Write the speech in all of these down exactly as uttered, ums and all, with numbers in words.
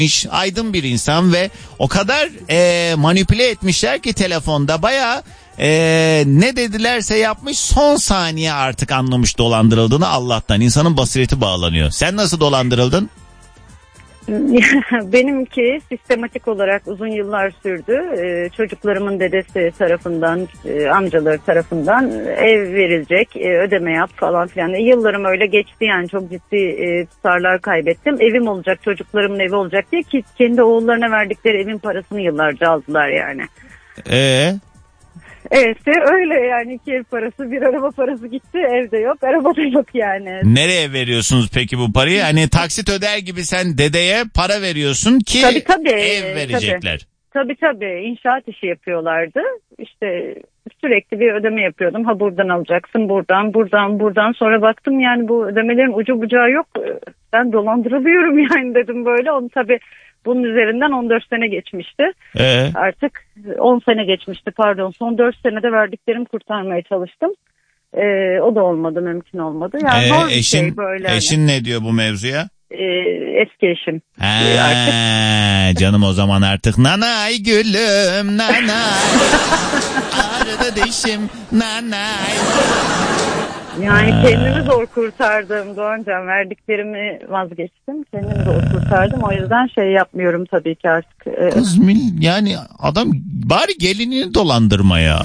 aydın bir insan ve o kadar e, manipüle etmişler ki telefonda bayağı e, ne dedilerse yapmış, son saniye artık anlamış dolandırıldığını. Allah'tan insanın basireti bağlanıyor. Sen nasıl dolandırıldın? Benimki sistematik olarak uzun yıllar sürdü. Ee, çocuklarımın dedesi tarafından, e, amcaları tarafından ev verilecek, e, ödeme yap falan filan. E, yıllarım öyle geçti yani, çok ciddi e, tutarlar kaybettim. Evim olacak, çocuklarımın evi olacak diye, ki kendi oğullarına verdikleri evin parasını yıllarca aldılar yani. Eee? Evet, öyle yani, iki ev parası, bir araba parası gitti, evde yok, araba da yok yani. Nereye veriyorsunuz peki bu parayı? Hani taksit öder gibi sen dedeye para veriyorsun ki tabii, tabii, ev verecekler. Tabii tabii, inşaat işi yapıyorlardı. İşte sürekli bir ödeme yapıyordum. Ha buradan alacaksın, buradan, buradan, buradan. Sonra baktım yani bu ödemelerin ucu bucağı yok. Ben dolandırılıyorum yani dedim böyle. Onu tabii bunun üzerinden on dört sene geçmişti. Ee? Artık on sene geçmişti pardon. Son dört senede verdiklerimi kurtarmaya çalıştım. Ee, o da olmadı, mümkün olmadı. Yani ee, zor bir eşin, şey böyle. Eşin hani ne diyor bu mevzuya? Ee, eski eşim. Ha, ee, artık. Canım o zaman artık nanay gülüm nanay ağrıdı dişim nanay. Yani kendimi zor kurtardım Doğancan, verdiklerimi vazgeçtim, kendimi zor kurtardım, o yüzden şey yapmıyorum tabii ki artık. Kız yani adam bari gelinini dolandırma ya.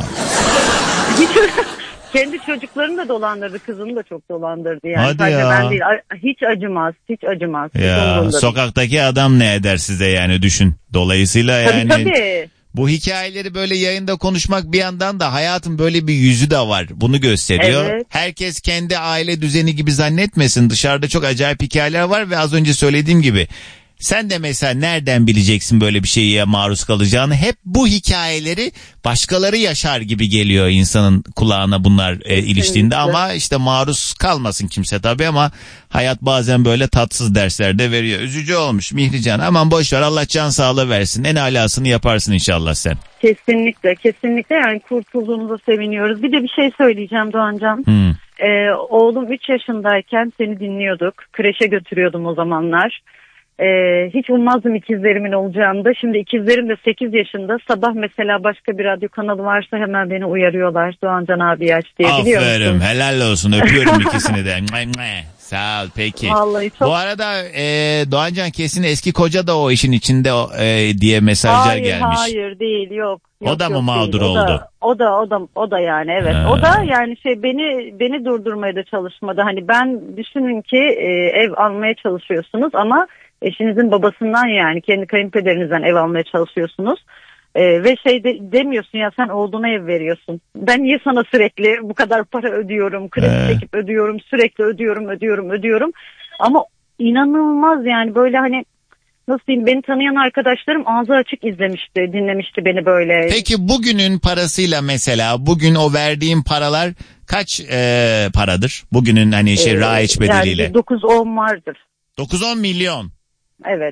Kendi çocuklarını da dolandırdı, kızını da çok dolandırdı yani. Hadi sadece ya. ben değil, hiç acımaz, hiç acımaz. Ya hiç sokaktaki değil. Adam ne eder size yani, düşün. Dolayısıyla yani. Tabii tabii. Bu hikayeleri böyle yayında konuşmak bir yandan da hayatın böyle bir yüzü de var. Bunu gösteriyor. Evet. Herkes kendi aile düzeni gibi zannetmesin. Dışarıda çok acayip hikayeler var ve az önce söylediğim gibi sen de mesela nereden bileceksin böyle bir şeye maruz kalacağını? Hep bu hikayeleri başkaları yaşar gibi geliyor insanın kulağına bunlar e, iliştiğinde, ama işte maruz kalmasın kimse tabii, ama hayat bazen böyle tatsız dersler de veriyor. Üzücü olmuş Mihrican, aman boş ver, Allah can sağlığı versin, en alasını yaparsın inşallah sen. Kesinlikle kesinlikle yani, kurtulduğumuza seviniyoruz. Bir de bir şey söyleyeceğim Doğancan. Hmm. Ee, oğlum üç yaşındayken seni dinliyorduk, kreşe götürüyordum o zamanlar. Ee, hiç ummazdım ikizlerimin olacağını da. Şimdi ikizlerim de sekiz yaşında. Sabah mesela başka bir radyo kanalı varsa hemen beni uyarıyorlar. Doğancan abi aç diye, biliyor musun? Aferin, helal olsun, öpüyorum ikisini de. Sağ ol, peki. Vallahi çok... Bu arada e, Doğancan kesin eski koca da o işin içinde e, diye mesajlar hayır, gelmiş. Hayır değil, yok. yok o da mı yok, mağdur değil. oldu? O da, o da o da o da yani evet. Ha. O da yani şey, beni beni durdurmaya da çalışmadı. Hani ben, düşünün ki e, ev almaya çalışıyorsunuz ama eşinizin babasından, yani kendi kayınpederinizden ev almaya çalışıyorsunuz. Ee, ve şey de, demiyorsun ya, sen oğluna ev veriyorsun. Ben niye sana sürekli bu kadar para ödüyorum, kredi ee. çekip ödüyorum, sürekli ödüyorum, ödüyorum, ödüyorum. Ama inanılmaz yani, böyle hani nasıl diyeyim, beni tanıyan arkadaşlarım ağzı açık izlemişti, dinlemişti beni böyle. Peki bugünün parasıyla mesela, bugün o verdiğin paralar kaç e, paradır? Bugünün hani şey ee, raiç bedeliyle. Yani dokuz on vardır. dokuz on milyon. Evet.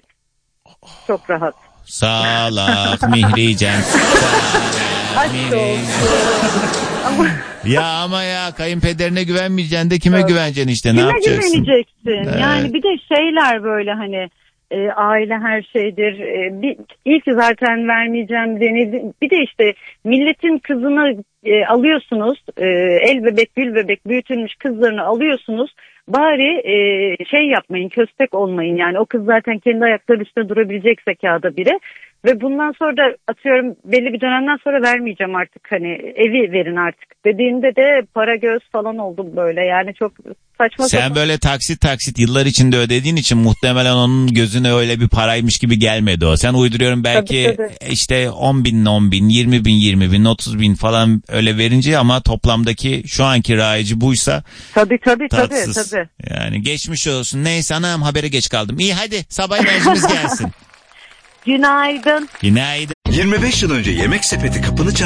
Çok rahat. Salak Mihrican. Salak Mihrican. Ya ama ya, kayınpederine güvenmeyeceksin de kime evet. güveneceksin işte, kime ne yapacaksın? Kime güveneceksin? Evet. Yani bir de şeyler böyle hani e, aile her şeydir. E, bir, ilk zaten vermeyeceğim denildi. Bir de işte milletin kızını e, alıyorsunuz. E, el bebek gül bebek büyütülmüş kızlarını alıyorsunuz. Bari e, şey yapmayın, köstek olmayın yani. O kız zaten kendi ayakları üstüne durabilecek zekada biri. Ve bundan sonra da atıyorum belli bir dönemden sonra vermeyeceğim artık, hani evi verin artık dediğinde de para göz falan oldum böyle, yani çok saçma. Sen sapan. böyle taksit taksit yıllar içinde ödediğin için muhtemelen onun gözüne öyle bir paraymış gibi gelmedi o. Sen uyduruyorum belki tabii, tabii. işte on bin on bin, yirmi bin yirmi bin, otuz bin falan öyle verince, ama toplamdaki şu anki raici buysa tabii tabii tatsız. tabii tabii. Yani geçmiş olsun. Neyse anam, habere geç kaldım. İyi hadi sabah enerjimiz gelsin. Günaydın. Günaydın. yirmi beş yıl önce Yemek Sepeti kapını çaldı.